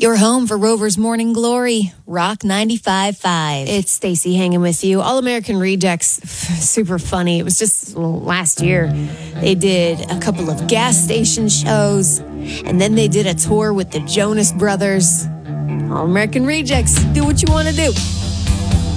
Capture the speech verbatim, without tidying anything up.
Your home for Rover's Morning Glory, Rock ninety-five point five. It's Stacy hanging with you. All American Rejects, super funny. It was just last year. They did a couple of gas station shows, and then they did a tour with the Jonas Brothers. All American Rejects, do what you want to do.